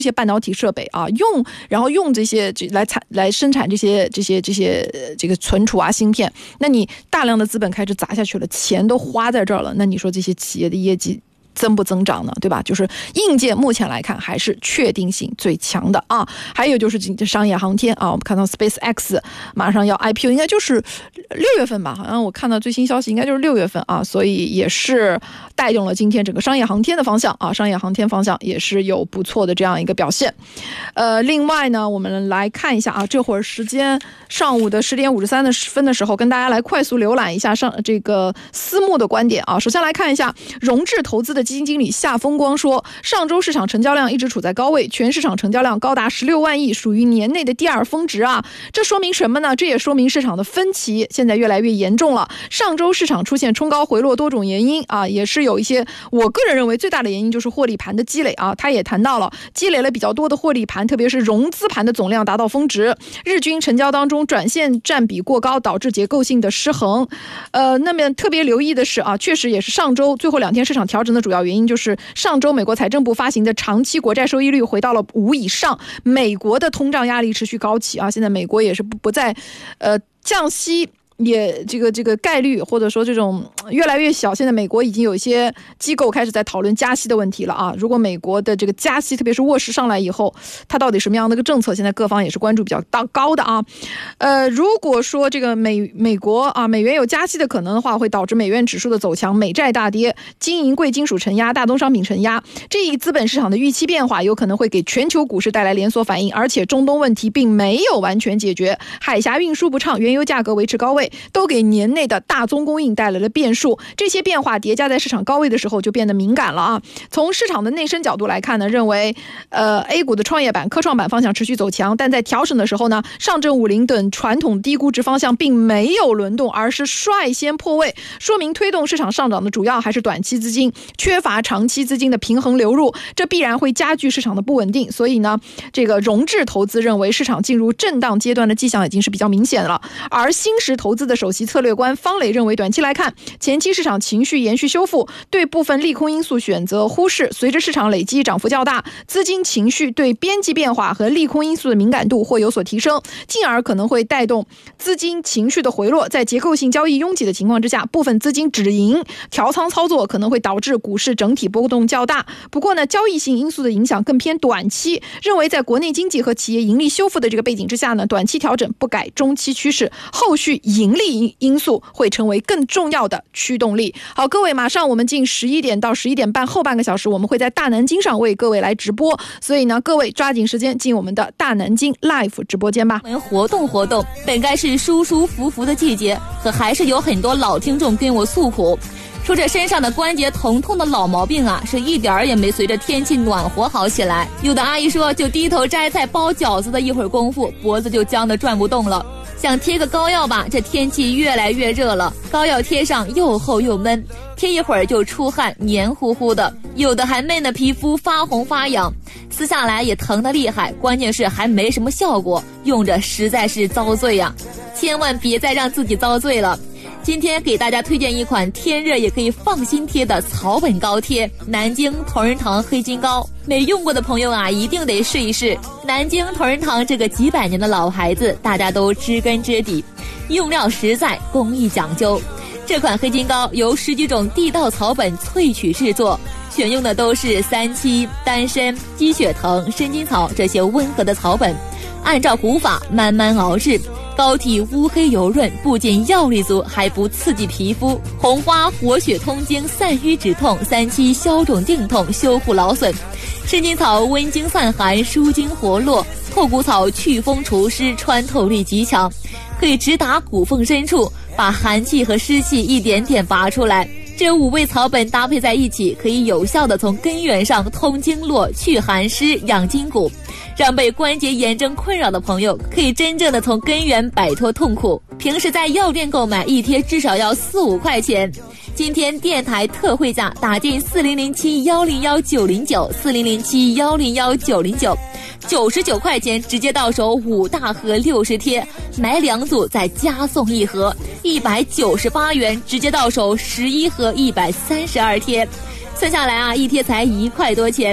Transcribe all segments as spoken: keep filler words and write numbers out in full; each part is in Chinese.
这些半导体设备啊，用然后用这些来产来生产这些这些这些这个存储啊芯片，那你大量的资本开始砸下去了，钱都花在这儿了，那你说这些企业的业绩增不增长呢？对吧？就是硬件目前来看还是确定性最强的啊。还有就是商业航天啊，我们看到 SpaceX 马上要 I P O， 应该就是六月份吧，好像我看到最新消息应该就是六月份啊，所以也是带动了今天整个商业航天的方向啊，商业航天方向也是有不错的这样一个表现。呃，另外呢，我们来看一下啊，这会儿时间上午的十点五十三分的时候，跟大家来快速浏览一下上这个私募的观点啊。首先来看一下融智投资的基金经理夏风光说，上周市场成交量一直处在高位，全市场成交量高达十六万亿，属于年内的第二峰值啊。这说明什么呢？这也说明市场的分歧现在越来越严重了。上周市场出现冲高回落多种原因啊，也是有一些，我个人认为最大的原因就是获利盘的积累啊。他也谈到了积累了比较多的获利盘，特别是融资盘的总量达到峰值，日均成交当中转线占比过高，导致结构性的失衡。呃，那么特别留意的是啊，确实也是上周最后两天市场调整的主要原因，就是上周美国财政部发行的长期国债收益率回到了五以上，美国的通胀压力持续高企啊，现在美国也是不不再呃降息。也这个这个概率或者说这种越来越小，现在美国已经有一些机构开始在讨论加息的问题了啊。如果美国的这个加息，特别是沃什上来以后，它到底什么样的一个政策，现在各方也是关注比较高的啊。呃，如果说这个美美国啊美元有加息的可能的话，会导致美元指数的走强，美债大跌，金银贵金属承压，大宗商品承压，这一资本市场的预期变化有可能会给全球股市带来连锁反应。而且中东问题并没有完全解决，海峡运输不畅，原油价格维持高位，都给年内的大宗供应带来了变数。这些变化叠加在市场高位的时候就变得敏感了啊。从市场的内生角度来看呢，认为呃 A 股的创业板、科创板方向持续走强，但在调整的时候呢，上证五零等传统低估值方向并没有轮动，而是率先破位，说明推动市场上涨的主要还是短期资金，缺乏长期资金的平衡流入，这必然会加剧市场的不稳定。所以呢，这个融智投资认为市场进入震荡阶段的迹象已经是比较明显了。而新时投资的首席策略官方磊认为，短期来看，前期市场情绪延续修复，对部分利空因素选择忽视，随着市场累积涨幅较大，资金情绪对边际变化和利空因素的敏感度或有所提升，进而可能会带动资金情绪的回落。在结构性交易拥挤的情况之下，部分资金止盈调仓操作可能会导致股市整体波动较大。不过呢，交易性因素的影响更偏短期，认为在国内经济和企业盈利修复的这个背景之下呢，短期调整不改中期趋势，后续盈利因素会成为更重要的驱动力。好，各位，马上我们近十一点到十一点半后半个小时，我们会在大南京上为各位来直播，所以呢，各位抓紧时间进我们的大南京 Live 直播间吧。 我们活动活动，本该是舒舒服服的季节，可还是有很多老听众跟我诉苦，说这身上的关节疼痛的老毛病啊，是一点儿也没随着天气暖和好起来。有的阿姨说，就低头摘菜包饺子的一会儿功夫，脖子就僵得转不动了。想贴个膏药吧，这天气越来越热了，膏药贴上又厚又闷，贴一会儿就出汗，黏糊糊的。有的还闷的皮肤发红发痒，撕下来也疼得厉害，关键是还没什么效果，用着实在是遭罪呀、啊！千万别再让自己遭罪了。今天给大家推荐一款天热也可以放心贴的草本膏贴，南京同仁堂黑金膏。没用过的朋友啊，一定得试一试。南京同仁堂这个几百年的老牌子，大家都知根知底，用料实在，工艺讲究。这款黑金膏由十几种地道草本萃取制作，选用的都是三七、丹参、鸡血藤、生金草这些温和的草本，按照古法慢慢熬制。膏体乌黑油润，不仅药力足，还不刺激皮肤。红花活血通经，散瘀止痛；三七消肿定痛，修复劳损；生金草温经散寒，舒筋活络；透骨草祛风除湿，穿透力极强，可以直达骨缝深处，把寒气和湿气一点点拔出来。这五味草本搭配在一起，可以有效地从根源上通经络、去寒湿、养筋骨，让被关节炎症困扰的朋友可以真正的从根源摆脱痛苦。平时在药店购买一贴至少要四五块钱，今天电台特惠价打进四零零七幺零幺九零九四零零七幺零幺九零九，九十九块钱直接到手五大盒六十贴，买两组再加送一盒，一百九十八元直接到手十一盒一百三十二贴，算下来啊，一贴才一块多钱。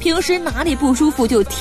平时哪里不舒服就